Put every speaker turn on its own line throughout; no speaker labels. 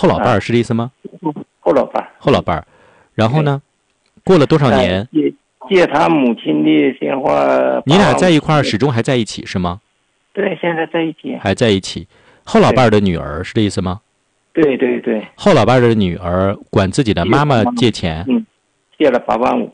后老伴儿是这意思吗？
后老伴儿。
后老伴儿，然后呢？过了多少年？
借他母亲的电话。
你俩在一块儿，始终还在一起是吗？
对，现在在一起。
还在一起。后老伴儿的女儿是这意思吗？
对对对。
后老伴儿的女儿管自己的妈妈借钱。
借了8万5。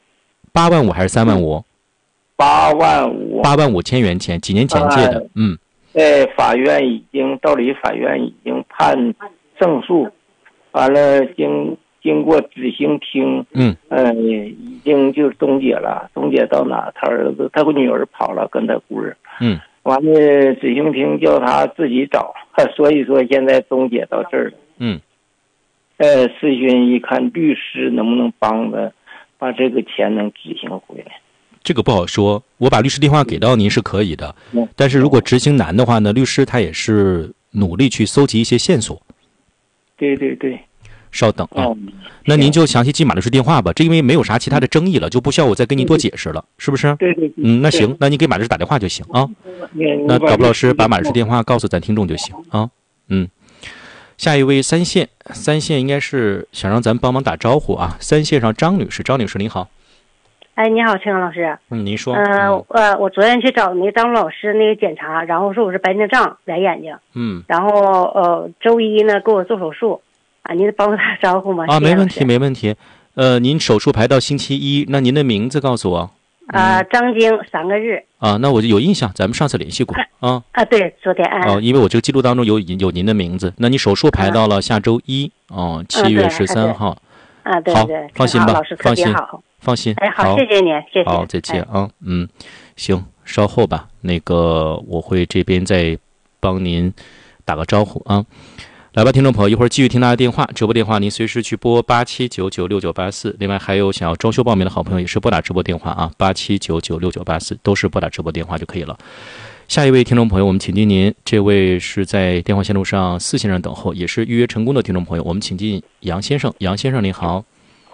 8万5还是3万5
？8万5。
8万5千元钱，几年前借的。
在法院道理法院已经判胜诉，完了经过执行厅，已经就终结了。终结到哪？他儿子他女儿跑了，跟他姑儿。完了执行厅叫他自己找，所以说现在终结到这儿了。世勋一看律师能不能帮他把这个钱能执行回来。
这个不好说，我把律师电话给到您是可以的，但是如果执行难的话呢，律师他也是努力去搜集一些线索。
对对对。
稍等啊，那您就详细记马律师电话吧，这因为没有啥其他的争议了，就不需要我再跟您多解释了，是不是？
对对。
那行，那你给马律师打电话就行啊。那导播老师把马律师电话告诉咱听众就行啊。下一位三线应该是想让咱帮忙打招呼啊。3线上张女士您好。
哎，你好，陈老师。
您说。
我昨天去找那个张老师那个检查，然后说我是白内障来眼睛。然后周一呢给我做手术。您帮我打招呼吗？
没问题没问题。您手术排到星期1，那您的名字告诉我。
张晶3个日。
那我就有印象，咱们上次联系过啊。
对，昨天。
因为我这个记录当中有您的名字。那你手术排到了下周1，7月13号。
对。
好，放心吧，
老师特别好。
放心。
好，谢谢您，谢谢。
好，再见啊。行，稍后吧，那个我会这边再帮您打个招呼啊。来吧，听众朋友，一会儿继续听大家电话，直播电话您随时去拨87996984。另外还有想要装修报名的好朋友也是拨打直播电话啊，87996984都是拨打直播电话就可以了。下一位听众朋友，我们请进您，这位是在电话线路上4线上等候，也是预约成功的听众朋友，我们请进杨先生。杨先生您好。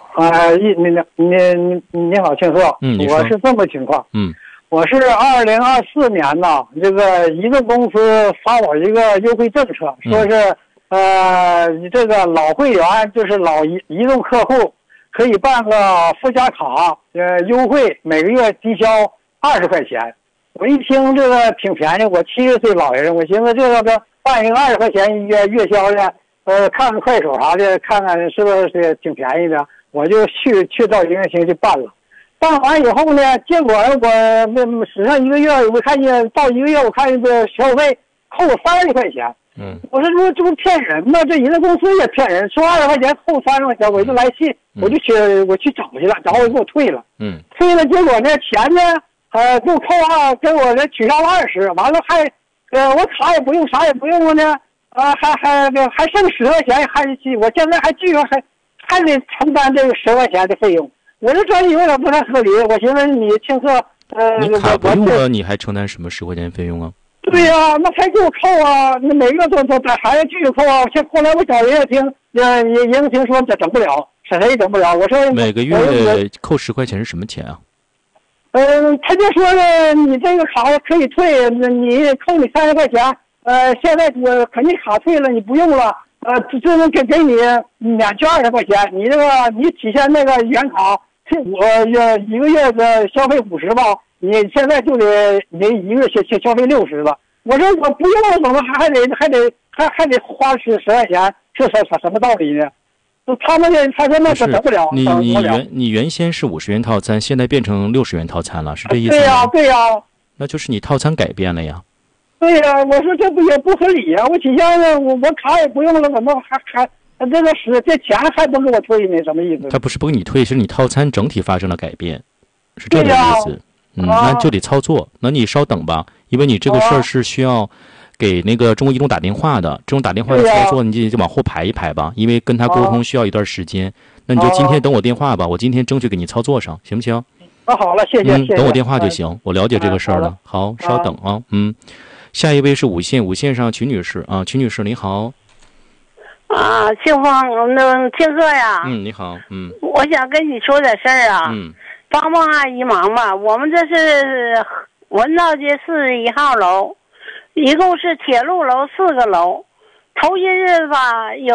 你好，庆硕。我是这么情况。我是2024年呢，这个移动公司发我一个优惠政策，说是这个老会员就是老移动客户可以办个附加卡，优惠每个月低消20块钱。我一听这个挺便宜，我70岁老人，我寻思这个办一个20块钱月销的，看看快手啥的，看看是不是挺便宜的，我就去到营业厅去办了。办完以后呢，结果我使上1个月，我看见到1个月，我看这个消费扣30块钱。我说这不骗人吗？这人家公司也骗人，说20块钱扣30块钱，我就来信，我去找去了，然后给我退了。退了，结果呢钱呢，给我扣给我这取消了20，完了还，我卡也不用，啥也不用了呢，还剩10块钱，我现在还得承担这个10块钱的费用。我这有点不太合理，我寻思你庆贺，
你卡不用了，你还承担什么10块钱费用啊？
对呀，那还给我扣啊！那每个都还要继续扣啊！后来我找营业厅，营业厅说整不了，谁也整不了。我说
每个月扣10块钱是什么钱啊？
他就说呢，你这个卡可以退，你扣你30块钱，现在我肯定卡退了，你不用了，这能给你免去20块钱。你这个你体现那个原卡，我1个月的消费50吧。你现在就得你1个月消费60了。我说我不用了，怎么还得花10块钱？这什么道理呢？他说那是整不了。
你原先是50元套餐，现在变成60元套餐了，是这意思
吗？对呀。
那就是你套餐改变了呀。
对呀，我说这也不合理呀！我体现了我卡也不用了，怎么还这钱还不给我退呢？什么意思？
他不是不给你退，是你套餐整体发生了改变，是这个意思。那就得操作。那你稍等吧，因为你这个事儿是需要给那个中国移动打电话的，这种打电话的操作你就往后排一排吧，因为跟他沟通需要一段时间。那你就今天等我电话吧，我今天争取给你操作上，行不行？
好了，谢谢。
等我电话就行，我了解这个事儿了。好，稍等啊。下一位是5线上曲女士啊，曲女士你好。
庆贺呀。
你好。
我想跟你说点事儿啊。帮阿姨忙吧，我们这是文道街41号楼，一共是铁路楼4个楼。头一日吧，有